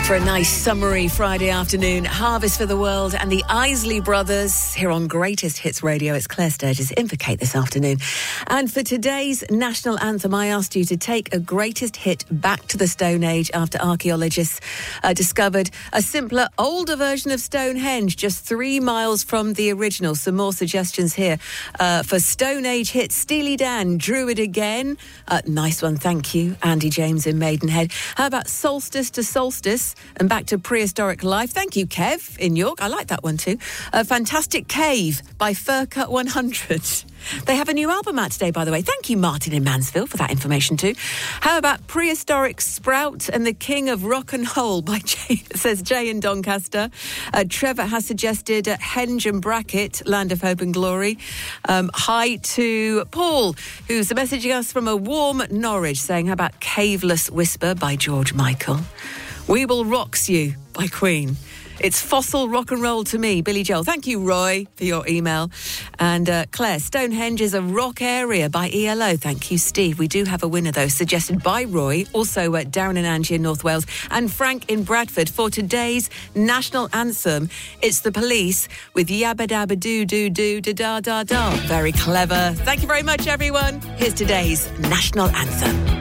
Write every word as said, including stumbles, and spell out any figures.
For a nice summery Friday afternoon, Harvest for the World and the Isley Brothers here on Greatest Hits Radio. It's Claire Sturgis in for Kate this afternoon. And for today's national anthem, I asked you to take a greatest hit back to the Stone Age after archaeologists uh, discovered a simpler, older version of Stonehenge just three miles from the original. Some more suggestions here uh, for Stone Age hits. Steely Dan, Druid Again. Uh, nice one, thank you. Andy James in Maidenhead. How about Solstice to Solstice? And back to prehistoric life. Thank you, Kev, in York. I like that one too. A Fantastic Cave by Fur Cut one hundred. They have a new album out today, by the way. Thank you, Martin in Mansfield, for that information too. How about Prehistoric Sprout and the King of Rock and Roll by Jay, says Jay in Doncaster. Uh, Trevor has suggested uh, Henge and Brackett, Land of Hope and Glory. Um, hi to Paul, who's messaging us from a warm Norwich, saying, how about Caveless Whisper by George Michael? We Will Rocks You by Queen. It's fossil rock and roll to me, Billy Joel. Thank you, Roy, for your email. And uh, Claire, Stonehenge is a rock area by E L O. Thank you, Steve. We do have a winner, though, suggested by Roy, also uh, Darren and Angie in North Wales, and Frank in Bradford for today's national anthem. It's The Police with Yabba Dabba Doo Doo Doo Da Da Da Da. Very clever. Thank you very much, everyone. Here's today's national anthem.